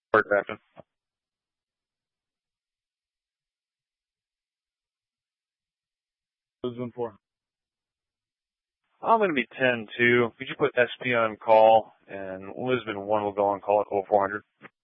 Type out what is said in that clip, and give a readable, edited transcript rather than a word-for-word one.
Port Captain. Lisbon 4. I'm going to be 10-2. Could you put SP on call, and Lisbon 1 will go on call at 0400?